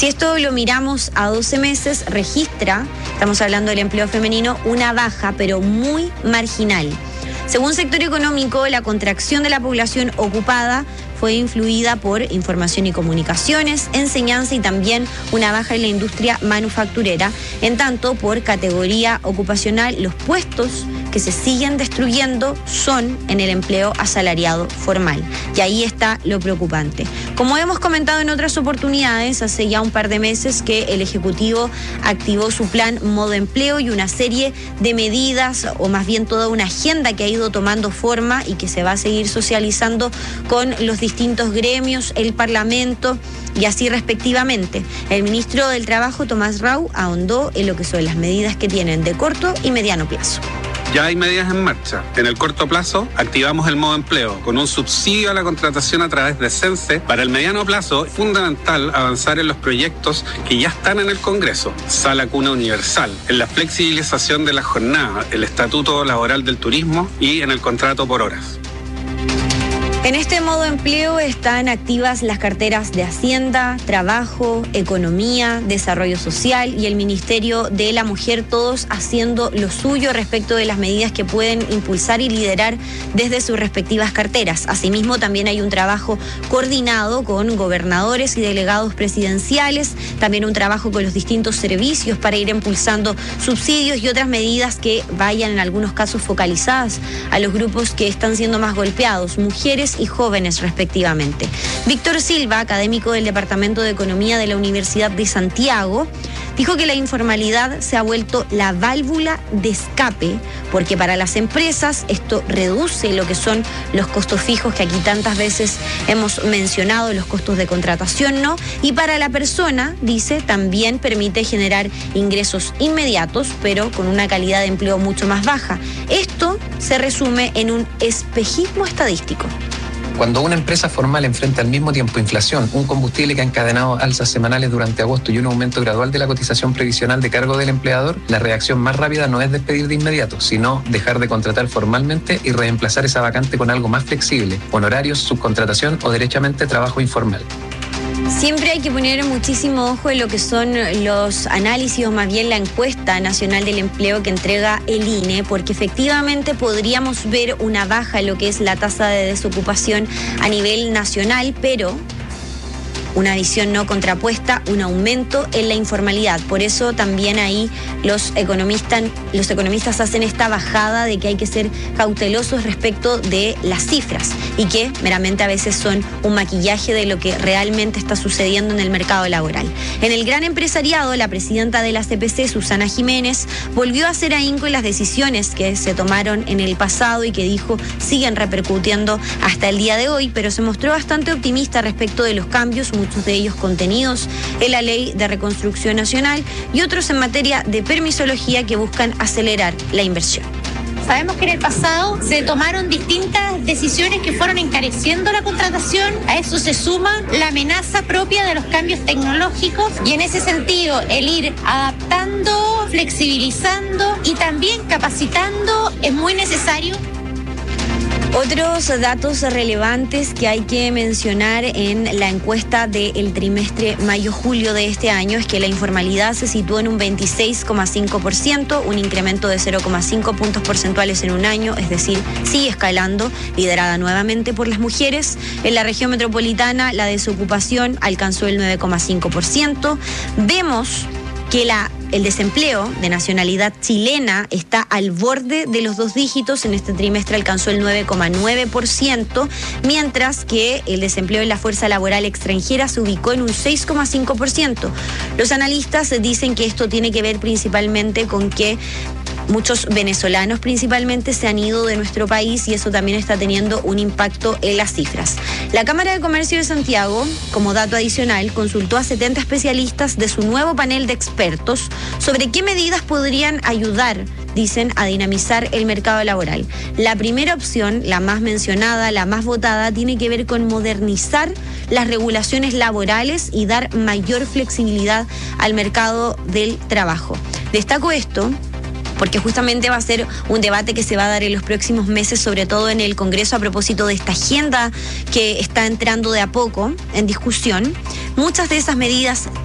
Si esto lo miramos a 12 meses, registra, estamos hablando del empleo femenino, una baja, pero muy marginal. Según Sector Económico, la contracción de la población ocupada fue influida por información y comunicaciones, enseñanza y también una baja en la industria manufacturera. En tanto, por categoría ocupacional, los puestos que se siguen destruyendo son en el empleo asalariado formal. Y ahí está lo preocupante. Como hemos comentado en otras oportunidades, hace ya un par de meses que el Ejecutivo activó su plan Modo Empleo y una serie de medidas, o más bien toda una agenda que ha ido tomando forma y que se va a seguir socializando con los distintos gremios, el Parlamento y así respectivamente. El ministro del Trabajo, Tomás Rau, ahondó en lo que son las medidas que tienen de corto y mediano plazo. Ya hay medidas en marcha. En el corto plazo, activamos el modo empleo con un subsidio a la contratación a través de CENSE. Para el mediano plazo, es fundamental avanzar en los proyectos que ya están en el Congreso. Sala Cuna Universal, en la flexibilización de la jornada, el Estatuto Laboral del Turismo y en el contrato por horas. En este modo empleo están activas las carteras de Hacienda, Trabajo, Economía, Desarrollo Social y el Ministerio de la Mujer, todos haciendo lo suyo respecto de las medidas que pueden impulsar y liderar desde sus respectivas carteras. Asimismo, también hay un trabajo coordinado con gobernadores y delegados presidenciales, también un trabajo con los distintos servicios para ir impulsando subsidios y otras medidas que vayan en algunos casos focalizadas a los grupos que están siendo más golpeados, mujeres y jóvenes respectivamente. Víctor Silva, académico del Departamento de Economía de la Universidad de Santiago, dijo que la informalidad se ha vuelto la válvula de escape, porque para las empresas esto reduce lo que son los costos fijos que aquí tantas veces hemos mencionado, los costos de contratación, ¿no? Y para la persona, dice, también permite generar ingresos inmediatos, pero con una calidad de empleo mucho más baja. Esto se resume en un espejismo estadístico. Cuando una empresa formal enfrenta al mismo tiempo inflación, un combustible que ha encadenado alzas semanales durante agosto y un aumento gradual de la cotización previsional de cargo del empleador, la reacción más rápida no es despedir de inmediato, sino dejar de contratar formalmente y reemplazar esa vacante con algo más flexible, honorarios, subcontratación o derechamente trabajo informal. Siempre hay que poner muchísimo ojo en lo que son los análisis o más bien la encuesta nacional del empleo que entrega el INE, porque efectivamente podríamos ver una baja en lo que es la tasa de desocupación a nivel nacional, pero una visión no contrapuesta, un aumento en la informalidad. Por eso también ahí los economistas hacen esta bajada de que hay que ser cautelosos respecto de las cifras y que meramente a veces son un maquillaje de lo que realmente está sucediendo en el mercado laboral. En el gran empresariado, la presidenta de la CPC, Susana Jiménez, volvió a hacer ahínco en las decisiones que se tomaron en el pasado y que dijo siguen repercutiendo hasta el día de hoy, pero se mostró bastante optimista respecto de los cambios, muchos de ellos contenidos en la Ley de Reconstrucción Nacional y otros en materia de permisología que buscan acelerar la inversión. Sabemos que en el pasado se tomaron distintas decisiones que fueron encareciendo la contratación. A eso se suma la amenaza propia de los cambios tecnológicos y en ese sentido el ir adaptando, flexibilizando y también capacitando es muy necesario. Otros datos relevantes que hay que mencionar en la encuesta del trimestre mayo-julio de este año es que la informalidad se situó en un 26,5%, un incremento de 0,5 puntos porcentuales en un año, es decir, sigue escalando, liderada nuevamente por las mujeres. En la región metropolitana la desocupación alcanzó el 9,5%. Vemos que el desempleo de nacionalidad chilena está al borde de los 2 dígitos. En este trimestre alcanzó el 9,9%, mientras que el desempleo en la fuerza laboral extranjera se ubicó en un 6,5%. Los analistas dicen que esto tiene que ver principalmente con que muchos venezolanos principalmente se han ido de nuestro país y eso también está teniendo un impacto en las cifras. La Cámara de Comercio de Santiago, como dato adicional, consultó a 70 especialistas de su nuevo panel de expertos sobre qué medidas podrían ayudar, dicen, a dinamizar el mercado laboral. La primera opción, la más mencionada, la más votada, tiene que ver con modernizar las regulaciones laborales y dar mayor flexibilidad al mercado del trabajo. Destaco esto porque justamente va a ser un debate que se va a dar en los próximos meses, sobre todo en el Congreso, a propósito de esta agenda que está entrando de a poco en discusión. Muchas de esas medidas